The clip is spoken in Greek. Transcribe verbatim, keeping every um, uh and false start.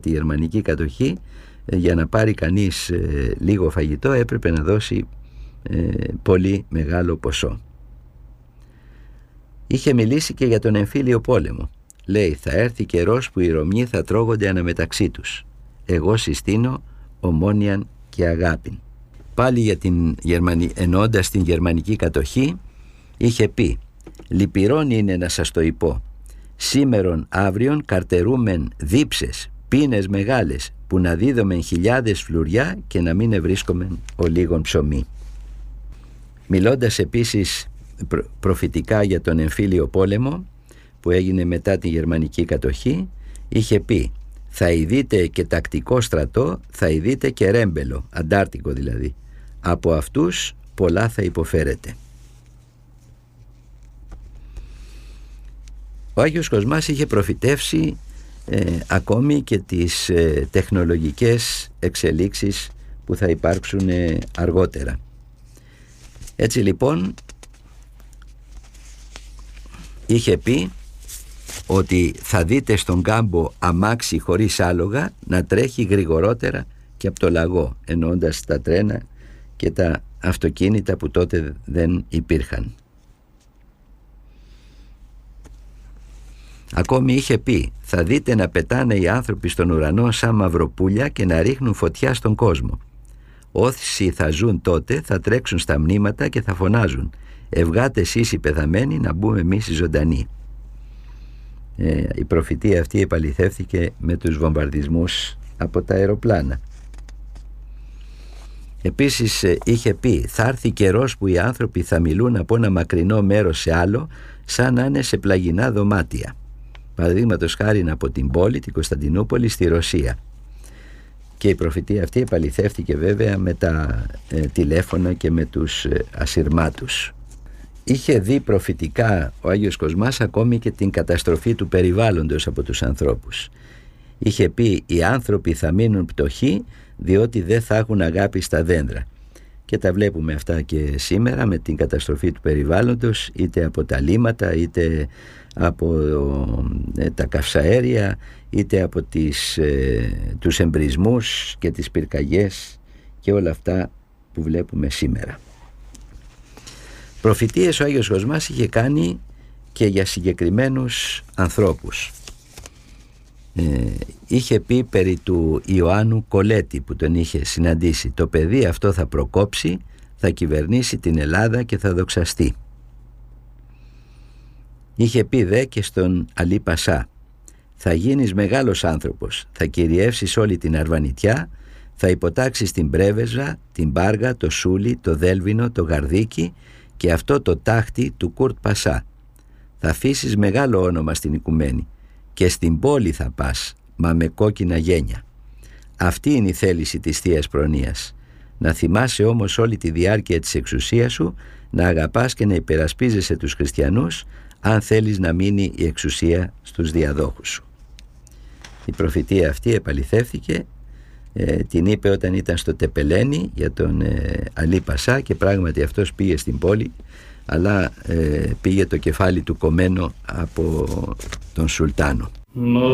τη γερμανική κατοχή, για να πάρει κανείς λίγο φαγητό έπρεπε να δώσει πολύ μεγάλο ποσό. Είχε μιλήσει και για τον εμφύλιο πόλεμο. Λέει, θα έρθει καιρός που οι Ρωμιοί θα τρώγονται αναμεταξύ τους. Εγώ συστήνω ομόνιαν και αγάπην. Πάλι για την Γερμανία, εννοώντας την γερμανική κατοχή, είχε πει, λυπηρόν είναι να σας το υπώ, σήμερον αύριον καρτερούμεν δίψες, πίνες μεγάλες, που να δίδομεν χιλιάδες φλουριά και να μην ευρίσκομεν ο λίγον ψωμί. Μιλώντας επίσης προ, προφητικά για τον εμφύλιο πόλεμο που έγινε μετά τη γερμανική κατοχή, είχε πει, θα ειδείτε και τακτικό στρατό, θα ειδείτε και ρέμπελο, αντάρτικο δηλαδή. Από αυτούς πολλά θα υποφέρετε. Ο Άγιος Κοσμάς είχε προφητεύσει ε, ακόμη και τις ε, τεχνολογικές εξελίξεις που θα υπάρξουν ε, αργότερα. Έτσι λοιπόν είχε πει ότι θα δείτε στον κάμπο αμάξι χωρίς άλογα να τρέχει γρηγορότερα και από το λαγό, εννοώντας τα τρένα και τα αυτοκίνητα που τότε δεν υπήρχαν. Ακόμη είχε πει, θα δείτε να πετάνε οι άνθρωποι στον ουρανό σαν μαυροπούλια και να ρίχνουν φωτιά στον κόσμο. Όσοι θα ζουν τότε θα τρέξουν στα μνήματα και θα φωνάζουν, ευγάτε εσείς οι πεθαμένοι να μπούμε εμείς οι ζωντανοί. Ε, η προφητεία αυτή επαληθεύθηκε με τους βομβαρδισμούς από τα αεροπλάνα. Επίσης ε, είχε πει, θα έρθει καιρός που οι άνθρωποι θα μιλούν από ένα μακρινό μέρος σε άλλο σαν να είναι σε πλαγινά δωμάτια. Παραδείγματος χάριν από την πόλη, την Κωνσταντινούπολη, στη Ρωσία. Και η προφητεία αυτή επαληθεύτηκε βέβαια με τα ε, τηλέφωνα και με τους ε, ασυρμάτους. Είχε δει προφητικά ο Άγιος Κοσμάς ακόμη και την καταστροφή του περιβάλλοντος από τους ανθρώπους. Είχε πει, οι άνθρωποι θα μείνουν πτωχοί διότι δεν θα έχουν αγάπη στα δέντρα. Και τα βλέπουμε αυτά και σήμερα με την καταστροφή του περιβάλλοντος, είτε από τα λίμματα, είτε από ε, τα καυσαέρια, είτε από τις, ε, τους εμπρισμούς και τις πυρκαγιές και όλα αυτά που βλέπουμε σήμερα. Προφητείες ο Άγιος Κοσμάς είχε κάνει και για συγκεκριμένους ανθρώπους. Ε, είχε πει περί του Ιωάννου Κολέτη που τον είχε συναντήσει, το παιδί αυτό θα προκόψει, θα κυβερνήσει την Ελλάδα και θα δοξαστεί. Είχε πει δε και στον Αλή Πασά, θα γίνεις μεγάλος άνθρωπος, θα κυριεύσεις όλη την Αρβανιτιά, θα υποτάξεις την Πρέβεζα, την Πάργα, το Σούλι, το Δέλβινο, το Γαρδίκι και αυτό το τάχτη του Κουρτ Πασά. Θα αφήσεις μεγάλο όνομα στην οικουμένη και στην πόλη θα πας, μα με κόκκινα γένια. Αυτή είναι η θέληση της Θείας Προνοίας. Να θυμάσαι όμως όλη τη διάρκεια της εξουσίας σου, να αγαπάς και να υπερασπίζεσαι τους χριστιανούς, αν θέλεις να μείνει η εξουσία στους διαδόχους σου. Η προφητεία αυτή επαληθεύθηκε, ε, την είπε όταν ήταν στο Τεπελένι για τον ε, Αλή Πασά και πράγματι αυτός πήγε στην πόλη, αλλά ε, πήγε το κεφάλι του κομμένο από τον Σουλτάνο.